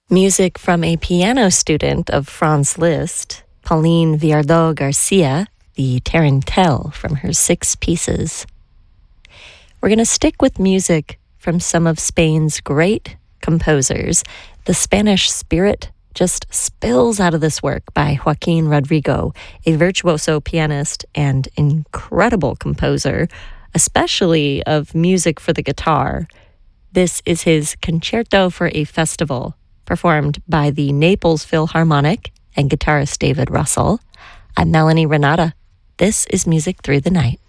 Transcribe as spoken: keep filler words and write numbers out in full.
Music from a piano student of Franz Liszt, Pauline Viardot Garcia, the Tarantelle from her six pieces. We're going to stick with music from some of Spain's great composers. The Spanish spirit just spills out of this work by Joaquin Rodrigo, a virtuoso pianist and incredible composer, especially of music for the guitar. This is his Concerto for a Festival, performed by the Naples Philharmonic and guitarist David Russell. I'm Melanie Renata. This is Music Through the Night.